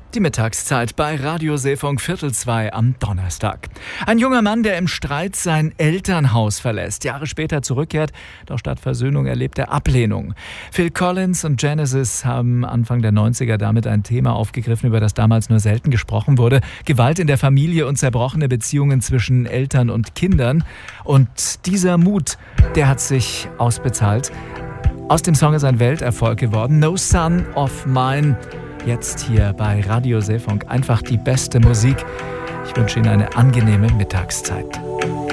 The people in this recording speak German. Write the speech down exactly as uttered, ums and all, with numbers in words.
Die Mittagszeit bei Radio Seefunk Viertel zwei am Donnerstag. Ein junger Mann, der im Streit sein Elternhaus verlässt, Jahre später zurückkehrt, doch statt Versöhnung erlebt er Ablehnung. Phil Collins und Genesis haben Anfang der neunziger damit ein Thema aufgegriffen, über das damals nur selten gesprochen wurde. Gewalt in der Familie und zerbrochene Beziehungen zwischen Eltern und Kindern. Und dieser Mut, der hat sich ausbezahlt. Aus dem Song ist ein Welterfolg geworden. No Son of Mine. Jetzt hier bei Radio Seefunk einfach die beste Musik. Ich wünsche Ihnen eine angenehme Mittagszeit.